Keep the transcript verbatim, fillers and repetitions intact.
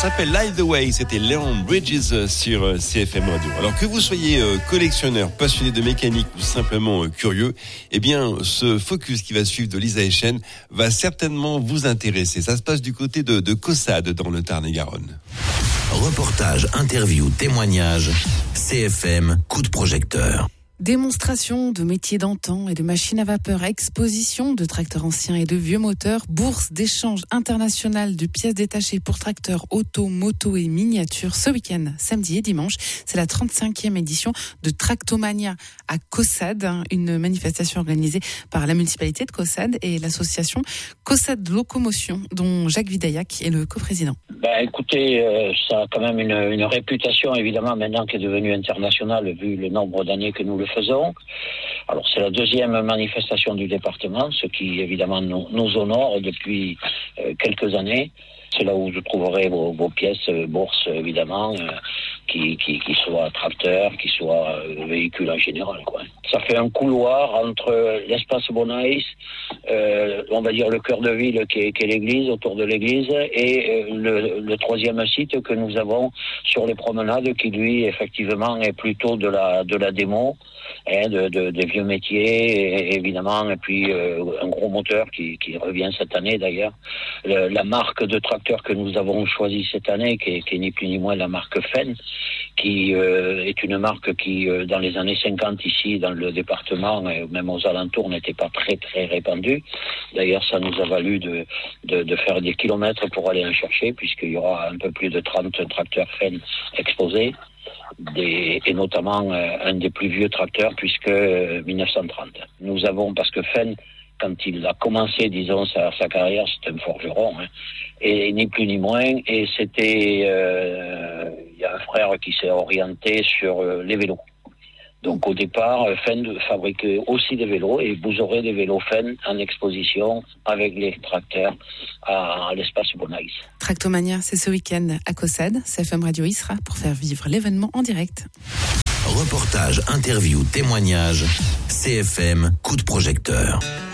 s'appelle Light the Way, c'était Leon Bridges sur C F M Radio. Alors que vous soyez collectionneur, passionné de mécanique ou simplement curieux, eh bien ce focus qui va suivre de Lisa Echen va certainement vous intéresser. Ça se passe du côté de, de Caussade dans le Tarn-et-Garonne. Reportage, interview, témoignage, C F M, coup de projecteur. Démonstration de métiers d'antan et de machines à vapeur, exposition de tracteurs anciens et de vieux moteurs, bourse d'échange international de pièces détachées pour tracteurs, auto, moto et miniatures. Ce week-end, samedi et dimanche, c'est la trente-cinquième édition de Tractomania à Caussade, une manifestation organisée par la municipalité de Caussade et l'association Caussade Locomotion, dont Jacques Vidaillac est le coprésident. Ben, écoutez, euh, ça a quand même une, une réputation, évidemment, maintenant qui est devenue internationale, vu le nombre d'années que nous le faisons. Alors, c'est la deuxième manifestation du département, ce qui, évidemment, nous, nous honore depuis euh, quelques années. C'est là où vous trouverez vos, vos pièces, euh, bourses, évidemment, euh, qui, qui, qui soient tracteurs, qui soient euh, véhicules en général, quoi. Ça fait un couloir entre l'espace Bonaïs, euh, on va dire le cœur de ville qui est, qui est l'église, autour de l'église, et euh, le, le troisième site que nous avons sur les promenades, qui lui, effectivement, est plutôt de la, de la démo, hein, de, de, des vieux métiers, et, évidemment, et puis euh, un gros moteur qui, qui revient cette année, d'ailleurs. Le, la marque de tracteur que nous avons choisie cette année, qui est, qui est ni plus ni moins la marque Fenn, qui euh, est une marque qui, euh, dans les années cinquante, ici, dans le département, et même aux alentours, n'était pas très, très répandue. D'ailleurs, ça nous a valu de, de, de faire des kilomètres pour aller en chercher, puisqu'il y aura un peu plus de trente tracteurs Fenn exposés, des, et notamment euh, un des plus vieux tracteurs, puisque euh, mille neuf cent trente. Nous avons, parce que Fenn, quand il a commencé, disons, sa, sa carrière, c'était un forgeron, hein, et ni plus ni moins, et c'était, euh, il y a un frère qui s'est orienté sur euh, les vélos. Donc au départ, Fenn fabriquait aussi des vélos, et vous aurez des vélos Fenn en exposition avec les tracteurs à, à l'espace Bonaïs. Tractomania, c'est ce week-end à Caussade. C F M Radio y sera pour faire vivre l'événement en direct. Reportage, interview, témoignage, C F M, coup de projecteur.